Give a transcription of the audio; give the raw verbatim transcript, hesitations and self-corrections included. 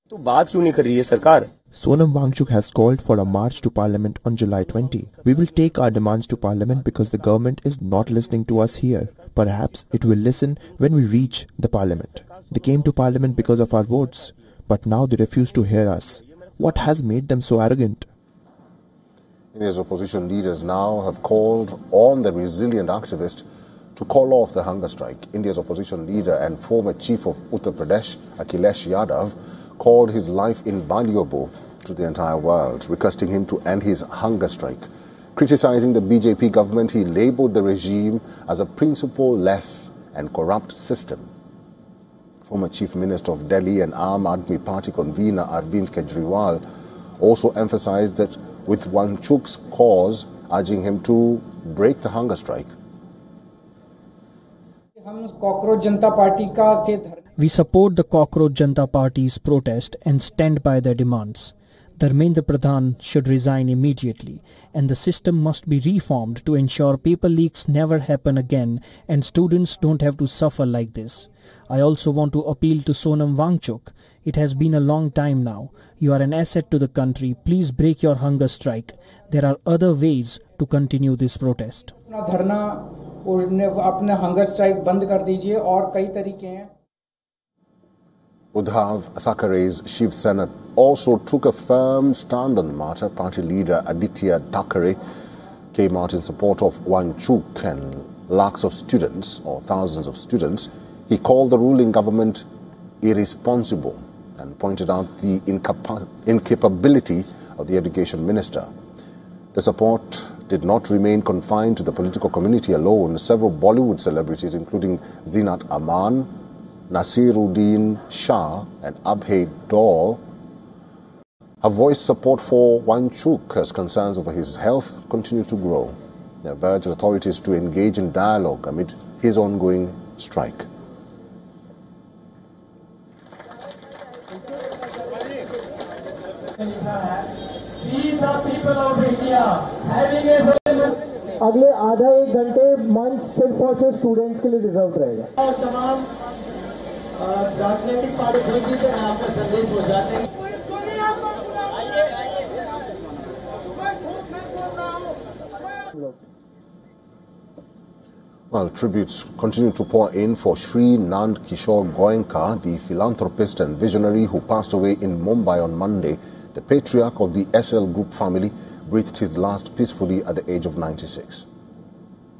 तो बात क्यों नहीं कर रही है सरकार? Sonam Wangchuk has called for a march to Parliament on July twentieth. We will take our demands to Parliament because the government is not listening to us here. Perhaps it will listen when we reach the Parliament. They came to Parliament because of our votes, but now they refuse to hear us. What has made them so arrogant? India's opposition leaders now have called on the resilient activists to call off the hunger strike. India's opposition leader and former chief of Uttar Pradesh, Akhilesh Yadav, called his life invaluable to the entire world, requesting him to end his hunger strike. Criticizing the B J P government, he labeled the regime as a principle-less and corrupt system. Former Chief Minister of Delhi and Aam Aadmi Party convener Arvind Kejriwal also emphasized that with Wangchuk's cause, urging him to break the hunger strike. We support the Cockroach Janata Party's protest and stand by their demands. Dharmendra Pradhan should resign immediately, and the system must be reformed to ensure paper leaks never happen again and students don't have to suffer like this. I also want to appeal to Sonam Wangchuk. It has been a long time now. You are an asset to the country. Please break your hunger strike. There are other ways to continue this protest. Uddhav Thackeray's Shiv Sena also took a firm stand on the matter. Party leader Aditya Thackeray came out in support of Wangchuk and lakhs of students, or thousands of students. He called the ruling government irresponsible and pointed out the incapa incapability of the education minister. The support did not remain confined to the political community alone. Several Bollywood celebrities, including Zinat Aman, Nasiruddin Shah and Abhay Dole, have voiced support for Wangchuk as concerns over his health continue to grow. They have urged authorities to engage in dialogue amid his ongoing strike. These are people of India having a अगले आधा एक घंटे मंच सिर्फ और सिर्फ students के लिए रिजर्व रहेगा और तमाम राजनीतिक पार्टी से आपका संदेश हो जाते हैं। Well, tributes continue to pour in for Sri Nand Kishore Goenka, the philanthropist and visionary who passed away in Mumbai on Monday. The patriarch of the S L Group family breathed his last peacefully at the age of ninety-six.